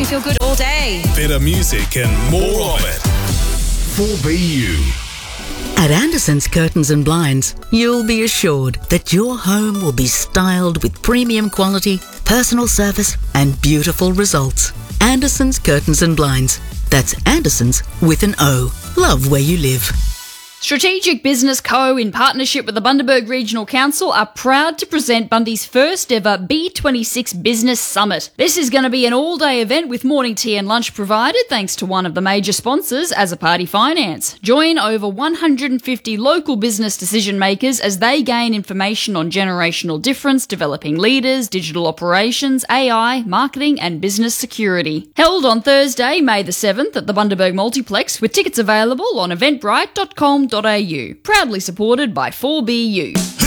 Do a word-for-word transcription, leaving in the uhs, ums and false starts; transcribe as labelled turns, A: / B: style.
A: me feel good all day.
B: Better music and more of it. four B U.
C: At Anderson's Curtains and Blinds, you'll be assured that your home will be styled with premium quality, personal service and beautiful results. Anderson's Curtains and Blinds. That's Anderson's with an O. Love where you live.
D: Strategic Business Co, in partnership with the Bundaberg Regional Council, are proud to present Bundy's first ever B twenty-six Business Summit. This is going to be an all-day event with morning tea and lunch provided, thanks to one of the major sponsors, As a Party Finance. Join over one hundred fifty local business decision makers as they gain information on generational difference, developing leaders, digital operations, A I, marketing and business security. Held on Thursday, May the seventh at the Bundaberg Multiplex, with tickets available on eventbrite dot com dot a u. Proudly supported by four B U.